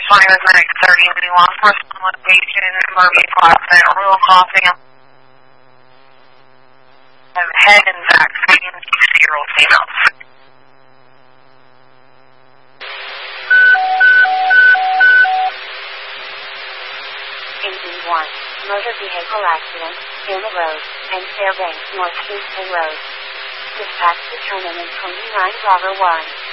Flying with Medic 30, new law enforcement location, emergency accident, real coughing, head and back pain, 60-year-old female. Engine 1, motor vehicle accident, in the road, and Fairbanks North Houston Road. Dispatch determinant 29 Bravo 1.